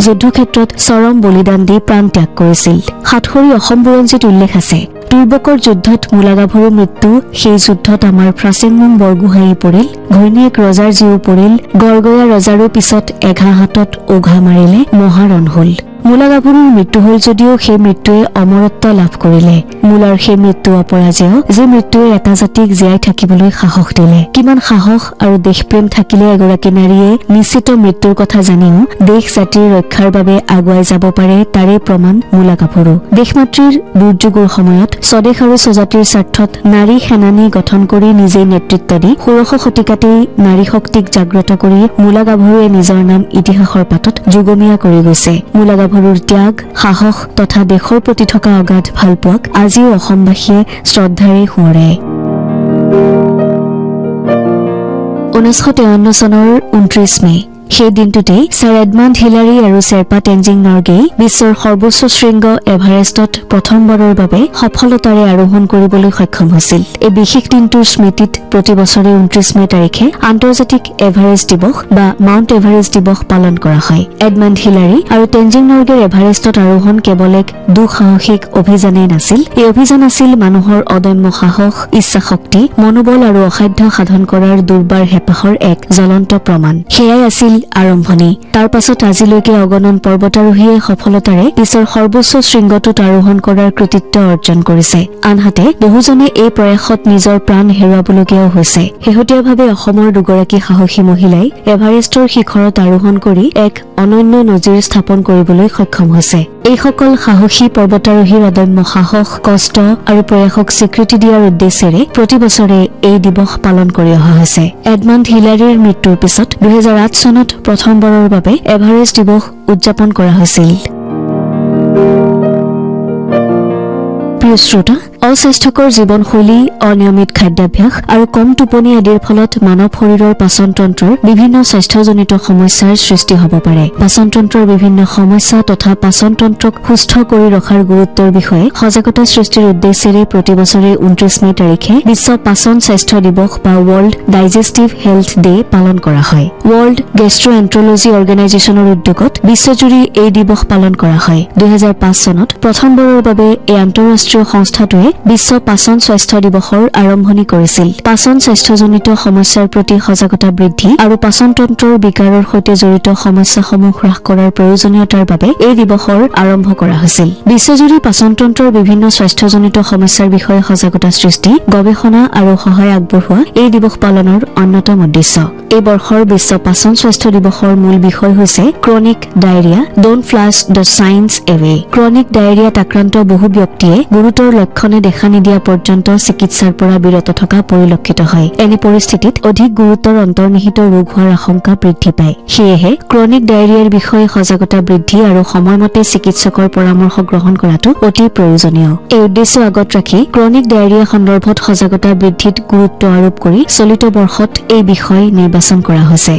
যুদ্ধক্ষেত্ৰত চৰম বলিদান দি প্ৰাণ ত্যাগ কৰিছিল। সাতসৰী অসম বুৰঞ্জীত উল্লেখ আছে, দুৰ্বকৰ যুদ্ধত মূলাগাভৰু মৃত্যু, সেই যুদ্ধত আমাৰ প্ৰাচীনমুং বৰগোহাঁই পৰিল, ঘৈণীয়েক ৰজাৰ জীও পৰিল, গড়গয়া ৰজাৰো পিছত এঘা হাতত ওঘা মাৰিলে, মহাৰণ হল। মূলাগাভৰুৰ মৃত্যু হল যদিও সেই মৃত্যুৱে অমৰত্ব লাভ কৰিলে। মূলাৰ সেই মৃত্যু অপৰাজেয়, যি মৃত্যুৱে এটা জাতিক জীয়াই থাকিবলৈ সাহস দিলে। কিমান সাহস আৰু দেশপ্ৰেম থাকিলে এগৰাকী নাৰীয়ে নিশ্চিত মৃত্যুৰ কথা জানিও দেশ জাতিৰ ৰক্ষাৰ বাবে আগুৱাই যাব পাৰে, তাৰে প্ৰমাণ মূলাগাভৰু। দেশমাতৃৰ দুৰ্যোগৰ সময়ত স্বদেশ আৰু স্বজাতিৰ স্বাৰ্থত নাৰী সেনানী গঠন কৰি নিজেই নেতৃত্ব দি ষোড়শ শতিকাতেই নাৰী শক্তিক জাগ্ৰত কৰি মূলাগাভৰুৱে নিজৰ নাম ইতিহাসৰ পাতত যুগমীয়া কৰি গৈছে। মূলাগাভৰুৰ ত্যাগ, সাহস তথা দেশৰ প্ৰতি থকা অগাধ ভালপোৱাক আজিও অসমবাসীয়ে শ্ৰদ্ধাৰে সোঁৱৰে। 1953 চনৰ 29 মে সেই দিনটোতেই ছাৰ এডমাণ্ড হিলাৰী আৰু শ্বেৰপা টেনজিং নৰ্গেই বিশ্বৰ সৰ্বোচ্চ শৃংগ এভাৰেষ্টত প্ৰথমবাৰৰ বাবে সফলতাৰে আৰোহণ কৰিবলৈ সক্ষম হৈছিল। এই বিশেষ দিনটোৰ স্মৃতিত প্ৰতি বছৰে 29 মে তাৰিখে আন্তৰ্জাতিক এভাৰেষ্ট দিৱস বা মাউণ্ট এভাৰেষ্ট দিৱস পালন কৰা হয়। এডমাণ্ড হিলাৰী আৰু টেনজিং নৰ্গেৰ এভাৰেষ্টত আৰোহণ কেৱল এক দুঃসাহসিক অভিযানেই নাছিল, এই অভিযান আছিল মানুহৰ অদম্য সাহস, ইচ্ছাশক্তি, মনোবল আৰু অসাধ্য সাধন কৰাৰ দুৰ্বাৰ হেঁপাহৰ এক জ্বলন্ত প্ৰমাণ। সেয়াই আছিল আৰম্ভণি। তাৰ পাছত আজিলৈকে অগণন পৰ্বতাৰোহীয়ে সফলতাৰে বিশ্বৰ সৰ্বোচ্চ শৃংগটোত আৰোহণ কৰাৰ কৃতিত্ব অৰ্জন কৰিছে। আনহাতে বহুজনে এই প্ৰয়াসত নিজৰ প্ৰাণ হেৰুৱাবলগীয়াও হৈছে। শেহতীয়াভাৱে অসমৰ দুগৰাকী সাহসী মহিলাই এভাৰেষ্টৰ শিখৰত আৰোহণ কৰি এক অনন্য নজিৰ স্থাপন কৰিবলৈ সক্ষম হৈছে। এইসকল সাহসী পৰ্বতাৰোহীৰ অদম্য সাহস, কষ্ট আৰু প্ৰয়াসক স্বীকৃতি দিয়াৰ উদ্দেশ্যেৰে প্ৰতি বছৰে এই দিৱস পালন কৰি অহা হৈছে। এডমাণ্ড হিলাৰীৰ মৃত্যুৰ পিছত 2008 চনত প্ৰথমবাৰৰ বাবে এভাৰেষ্ট দিৱস উদযাপন কৰা হৈছিল। প্ৰিয় শ্ৰোতা, অস্বাস্থ্যকৰ জীৱনশৈলী, অনিয়মিত খাদ্যাভ্যাস আৰু কম টোপনি আদিৰ ফলত মানৱ শৰীৰৰ পাচনতন্ত্ৰৰ বিভিন্ন স্বাস্থ্যজনিত সমস্যাৰ সৃষ্টি হ'ব পাৰে। পাচনতন্ত্ৰৰ বিভিন্ন সমস্যা তথা পাচনতন্ত্ৰক সুস্থ কৰি ৰখাৰ গুৰুত্বৰ বিষয়ে সজাগতা সৃষ্টিৰ উদ্দেশ্যেৰে প্ৰতি বছৰে 29 মে তাৰিখে বিশ্ব পাচন স্বাস্থ্য দিৱস বা ৱৰ্ল্ড ডাইজেষ্টিভ হেল্থ ডে পালন কৰা হয়। ৱৰ্ল্ড গেষ্ট্ৰ'এন্ট্ৰলজি অৰ্গেনাইজেশ্যনৰ উদ্যোগত বিশ্বজুৰি এই দিৱস পালন কৰা হয়। 2005 চনত প্ৰথমবাৰৰ বাবে এই আন্তঃৰাষ্ট্ৰীয় সংস্থাটোৱে বিশ্ব পাচন স্বাস্থ্য দিৱসৰ আৰম্ভণি কৰিছিল। পাচন স্বাস্থ্যজনিত সমস্যাৰ প্ৰতি সজাগতা বৃদ্ধি আৰু পাচনতন্ত্ৰৰ বিকাৰৰ সৈতে জড়িত সমস্যাসমূহ হ্ৰাস কৰাৰ প্ৰয়োজনীয়তাৰ বাবে এই দিৱসৰ আৰম্ভ কৰা হৈছিল। বিশ্বজুৰি পাচনতন্ত্ৰৰ বিভিন্ন স্বাস্থ্যজনিত সমস্যাৰ বিষয়ে সজাগতা সৃষ্টি, গৱেষণা আৰু সহায় আগবঢ়োৱা এই দিৱস পালনৰ অন্যতম উদ্দেশ্য। এই বৰ্ষৰ বিশ্ব পাচন স্বাস্থ্য দিৱসৰ মূল বিষয় হৈছে chronic diarrhoea, don't flash the science away. Chronic ডায়েৰিয়াত আক্ৰান্ত বহু ব্যক্তিয়ে গুৰুতৰ লক্ষণে দেখা নিদিয়া পৰ্যন্ত চিকিৎসাৰ পৰা বিৰত থকা পৰিলক্ষিত হয়। এনে পৰিস্থিতিত অধিক গুৰুতৰ অন্তৰ্নিহিত ৰোগ হোৱাৰ আশংকা বৃদ্ধি পায়। সেয়েহে ক্ৰনিক ডায়েৰিয়াৰ বিষয়ে সজাগতা বৃদ্ধি আৰু সময়মতে চিকিৎসকৰ পৰামৰ্শ গ্ৰহণ কৰাটো অতি প্ৰয়োজনীয়। এই উদ্দেশ্য আগত ৰাখি ক্ৰনিক ডায়েৰিয়া সন্দৰ্ভত সজাগতা বৃদ্ধিত গুৰুত্ব আৰোপ কৰি চলিত বৰ্ষত এই বিষয় নিৰ্বাচন কৰা হৈছে।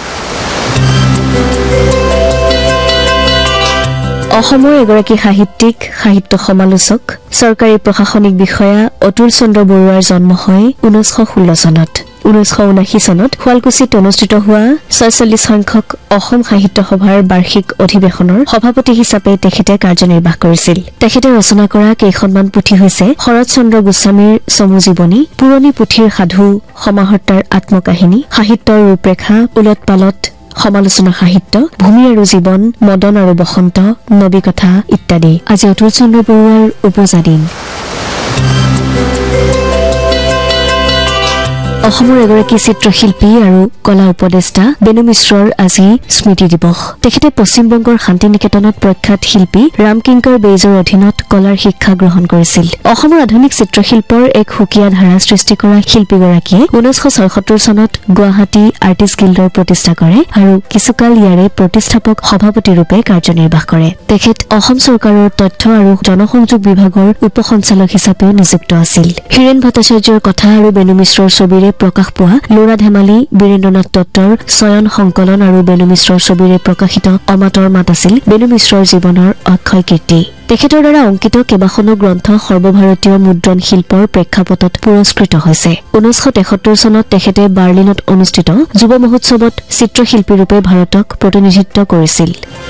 অসমৰ এগৰাকী সাহিত্যিক, সাহিত্য সমালোচক, চৰকাৰী প্ৰশাসনিক বিষয়া অতুল চন্দ্ৰ বৰুৱাৰ জন্ম হয় 1916 চনত। 1979 চনত শুৱালকুছিত অনুষ্ঠিত হোৱা 46 সংখ্যক অসম সাহিত্য সভাৰ বাৰ্ষিক অধিৱেশনৰ সভাপতি হিচাপে তেখেতে কাৰ্যনিৰ্বাহ কৰিছিল। তেখেতে ৰচনা কৰা কেইখনমান পুথি হৈছে শৰৎ চন্দ্ৰ গোস্বামীৰ চমু জীৱনী, পুৰণি পুথিৰ সাধু, সমাহৰ্তাৰ আত্মকাহিনী, সাহিত্যৰ ৰূপৰেখা, উলট পালট, সমালোচনা সাহিত্য, ভূমি আৰু জীৱন, মদন আৰু বসন্ত, নবীকথা ইত্যাদি। আজি অতুল চন্দ্ৰ বৰুৱাৰ উপজা দিন। অসমৰ এগৰাকী চিত্ৰশিল্পী আৰু কলা উপদেষ্টা বেনু মিশ্ৰৰ আজি স্মৃতি দিৱস। তেখেতে পশ্চিমবংগৰ শান্তি নিকেতনত প্ৰখ্যাত শিল্পী ৰামকিংকৰ বেইজৰ অধীনত কলাৰ শিক্ষা গ্ৰহণ কৰিছিল। অসমৰ আধুনিক চিত্ৰশিল্পৰ এক সুকীয়া ধাৰা সৃষ্টি কৰা শিল্পীগৰাকীয়ে 1976 চনত গুৱাহাটী আৰ্টিষ্ট গিল্ডৰ প্ৰতিষ্ঠা কৰে আৰু কিছুকাল ইয়াৰে প্ৰতিষ্ঠাপক সভাপতিৰূপে কাৰ্যনিৰ্বাহ কৰে। তেখেত অসম চৰকাৰৰ তথ্য আৰু জনসংযোগ বিভাগৰ উপ সঞ্চালক হিচাপেও নিযুক্ত আছিল। হীৰেন ভট্টাচাৰ্যৰ কথা আৰু বেনু মিশ্ৰৰ ছবিৰে প্ৰকাশ পোৱা ল'ৰা ধেমালি, বীৰেন্দ্ৰনাথ দত্তৰ চয়ন সংকলন আৰু বেনু মিশ্ৰৰ ছবিৰে প্ৰকাশিত অমাতৰ মাত আছিল বেনু মিশ্ৰৰ জীৱনৰ অক্ষয় কীৰ্তি। তেখেতৰ দ্বাৰা অংকিত কেইবাখনো গ্ৰন্থ সৰ্বভাৰতীয় মুদ্ৰণ শিল্পৰ প্ৰেক্ষাপটত পুৰস্কৃত হৈছে। 1973 চনত তেখেতে বাৰ্লিনত অনুষ্ঠিত যুৱ মহোৎসৱত চিত্ৰশিল্পীৰূপে ভাৰতক প্ৰতিনিধিত্ব কৰিছিল।